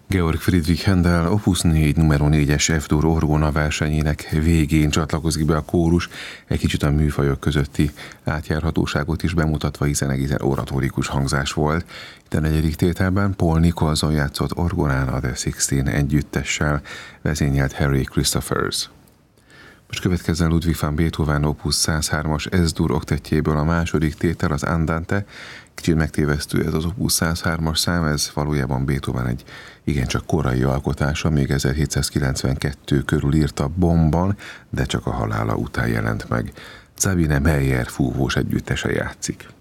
Georg Friedrich Händel Opus 4 numero 4-es F-dur orgona versenyének végén csatlakozik be a kórus, egy kicsit a műfajok közötti átjárhatóságot is bemutatva, hiszen egészen oratórikus hangzás volt. Itt a negyedik tételben Paul Nicholson játszott orgonán a The Sixteen együttessel, vezényelt Harry Christophers. Most következzen Ludwig van Beethoven Opus 103-as S-dur oktettjéből a második tétel, az Andante. Kicsit megtévesztő ez az Opus 103-as szám, ez valójában Beethoven egy igencsak korai alkotása, még 1792 körül írta Bonnban, de csak a halála után jelent meg. Sabine Meyer fúvós együttese játszik.